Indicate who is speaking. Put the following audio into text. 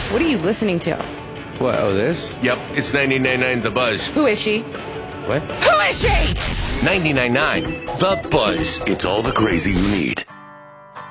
Speaker 1: What are you listening to?
Speaker 2: What, oh, this?
Speaker 3: Yep, it's 99.9 The Buzz.
Speaker 1: Who is she?
Speaker 2: What?
Speaker 1: Who is she?
Speaker 3: 99.9 The Buzz.
Speaker 4: It's all the crazy you need.